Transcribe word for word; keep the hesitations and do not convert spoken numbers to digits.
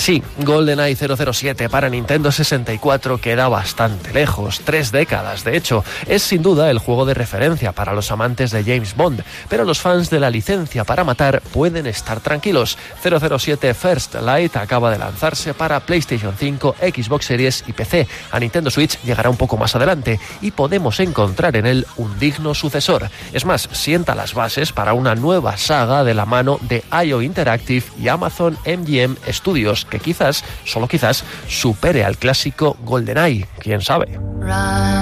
sí, GoldenEye cero cero siete para Nintendo sesenta y cuatro queda bastante lejos, tres décadas de hecho. Es sin duda el juego de referencia para los amantes de James Bond, pero los fans de la licencia para matar pueden estar tranquilos. cero cero siete First Light acaba de lanzarse para PlayStation cinco, Xbox Series y P C. A Nintendo Switch llegará un poco más adelante y podemos encontrar en él un digno sucesor. Es más, sienta las bases para una nueva saga de la mano de I O Interactive y Amazon M G M Studios, que quizás, solo quizás, supere al clásico GoldenEye. ¿Quién sabe?